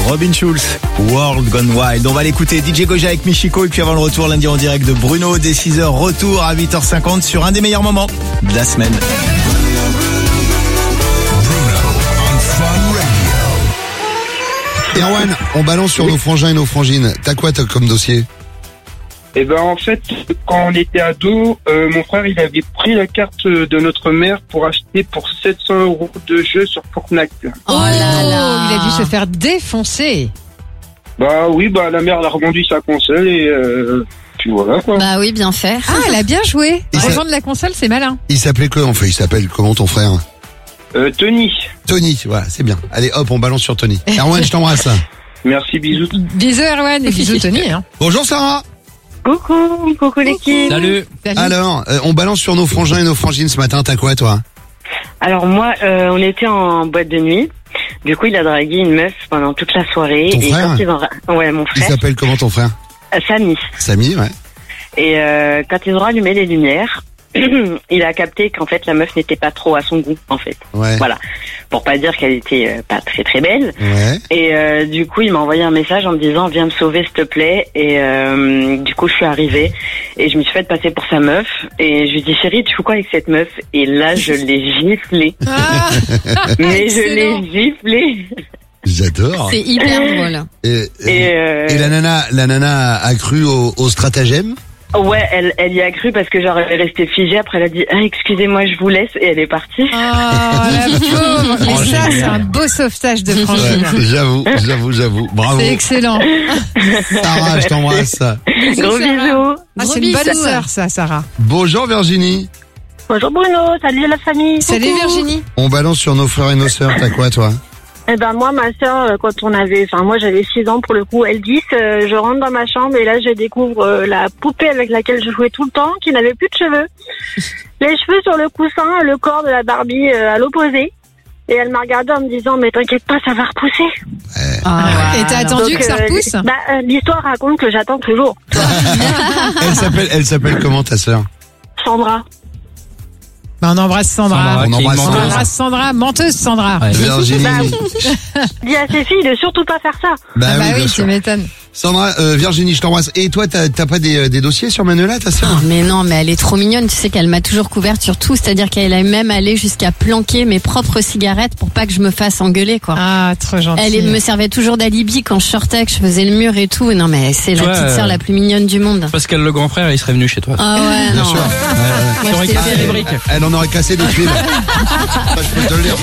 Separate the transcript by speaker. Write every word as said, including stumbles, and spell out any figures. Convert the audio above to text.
Speaker 1: Robin Schulz, World Gone Wild. On va l'écouter, D J Goja avec Michiko. Et puis avant le retour, lundi en direct de Bruno, dès six heures, retour à huit heures cinquante sur un des meilleurs moments de la semaine.
Speaker 2: Erwan, on balance sur nos frangins et nos frangines. T'as quoi toi, comme dossier?
Speaker 3: Eh ben en fait, quand on était ado, euh, mon frère il avait pris la carte de notre mère pour acheter pour sept cents euros de jeux sur Fortnite.
Speaker 4: Oh là là, il a dû se faire défoncer.
Speaker 3: Bah oui, bah la mère elle a revendu sa console et euh, puis voilà quoi.
Speaker 5: Bah oui, bien faire.
Speaker 4: Ah, elle a bien joué.
Speaker 2: Et ça-
Speaker 4: Revendre la console, c'est malin.
Speaker 2: Il s'appelait quoi en fait? Il s'appelle comment ton frère?
Speaker 3: Euh, Tony,
Speaker 2: Tony, voilà, c'est bien. Allez hop, on balance sur Tony. Erwan, je t'embrasse.
Speaker 3: merci, bisous.
Speaker 4: Bisous Erwan et bisous Tony. Hein.
Speaker 2: Bonjour Sarah.
Speaker 6: Coucou, coucou l'équipe.
Speaker 7: Salut.
Speaker 4: Salut.
Speaker 2: Alors, euh, on balance sur nos frangins et nos frangines ce matin. T'as quoi toi?
Speaker 6: Alors moi, euh, on était en boîte de nuit. Du coup, il a dragué une meuf pendant toute la soirée.
Speaker 2: Ton
Speaker 6: et
Speaker 2: frère
Speaker 6: quand ils ont... ra- Ouais, mon
Speaker 2: Il
Speaker 6: frère.
Speaker 2: s'appelle comment ton frère?
Speaker 6: Euh, Samy.
Speaker 2: Samy, ouais.
Speaker 6: Et euh, quand ils ont allumé les lumières, il a capté qu'en fait la meuf n'était pas trop à son goût, en fait.
Speaker 2: Ouais.
Speaker 6: Voilà. Pour pas dire qu'elle était euh, pas très très belle.
Speaker 2: Ouais.
Speaker 6: Et euh, du coup, il m'a envoyé un message en me disant viens me sauver s'il te plaît. Et euh, du coup, je suis arrivée et je me suis fait passer pour sa meuf. Et je lui dis chérie, tu fais quoi avec cette meuf? Et là, je l'ai giflé.
Speaker 4: Ah,
Speaker 6: Mais je
Speaker 4: excellent.
Speaker 6: l'ai giflé.
Speaker 2: J'adore.
Speaker 5: C'est hyper drôle.
Speaker 2: Et,
Speaker 6: Et, euh,
Speaker 2: et la nana, la nana a cru au, au stratagème.
Speaker 6: ouais, elle, elle y a cru parce que genre elle est restée figée. Après, elle a dit ah, excusez-moi, je vous laisse. Et elle est partie.
Speaker 4: Ah, la pauvre. Mais
Speaker 2: Oh,
Speaker 4: ça,
Speaker 2: génial.
Speaker 4: c'est un beau sauvetage de
Speaker 2: Ouais,
Speaker 4: frangine.
Speaker 2: j'avoue, j'avoue, j'avoue. Bravo.
Speaker 4: C'est excellent.
Speaker 2: Sarah, je t'embrasse.
Speaker 6: Gros bisous.
Speaker 4: Ah,
Speaker 5: Gros
Speaker 4: c'est une bonne
Speaker 5: bisous.
Speaker 4: sœur, ça, Sarah.
Speaker 2: Bonjour Virginie.
Speaker 6: Bonjour Bruno, salut la famille.
Speaker 4: Salut Virginie.
Speaker 2: On balance sur nos frères et nos sœurs. T'as quoi toi?
Speaker 8: Eh ben moi, ma sœur, euh, quand on avait, enfin moi j'avais six ans pour le coup, elle dit, euh, je rentre dans ma chambre et là je découvre euh, la poupée avec laquelle je jouais tout le temps, qui n'avait plus de cheveux, les cheveux sur le coussin, le corps de la Barbie euh, à l'opposé. Et elle m'a regardé en me disant mais t'inquiète pas, ça va repousser.
Speaker 4: Ah, et t'as attendu
Speaker 8: Donc,
Speaker 4: que ça
Speaker 8: euh,
Speaker 4: repousse?
Speaker 8: bah, euh, l'histoire raconte que j'attends toujours.
Speaker 2: Elle s'appelle, elle s'appelle comment ta sœur?
Speaker 8: Sandra.
Speaker 4: Bah, on embrasse Sandra.
Speaker 7: Sandra,
Speaker 2: On
Speaker 7: qui est
Speaker 2: embrasse
Speaker 4: On
Speaker 7: menteuse.
Speaker 4: embrasse Sandra, menteuse Sandra.
Speaker 7: Ouais.
Speaker 2: Virginie.
Speaker 8: Bah, dis à ses filles de surtout pas faire ça.
Speaker 2: Bah,
Speaker 4: Ah bah
Speaker 2: oui,
Speaker 4: oui,
Speaker 2: bien
Speaker 4: tu
Speaker 2: sûr.
Speaker 4: m'étonnes.
Speaker 2: Sandra, euh, Virginie, je t'embrasse. Et toi, t'as, t'as pas des, des dossiers sur Manuela, ta sœur?
Speaker 5: Oh, mais non, mais elle est trop mignonne. Tu sais qu'elle m'a toujours couverte sur tout. C'est-à-dire qu'elle a même allé jusqu'à planquer mes propres cigarettes pour pas que je me fasse engueuler, quoi.
Speaker 4: Ah, trop gentil.
Speaker 5: Elle me servait toujours d'alibi quand je sortais, que je faisais le mur et tout. Non, mais c'est la
Speaker 7: Toi,
Speaker 5: petite
Speaker 7: euh,
Speaker 5: sœur la plus mignonne du monde.
Speaker 7: Pascal le grand frère, il serait venu chez toi.
Speaker 5: Ah ouais,
Speaker 2: Bien
Speaker 5: non.
Speaker 2: sûr.
Speaker 5: Moi,
Speaker 7: T'aurais
Speaker 5: je t'ai
Speaker 7: cassé
Speaker 5: fait-
Speaker 7: les briques.
Speaker 2: Elle en aurait cassé des tuiles. Ça, je peux te le dire.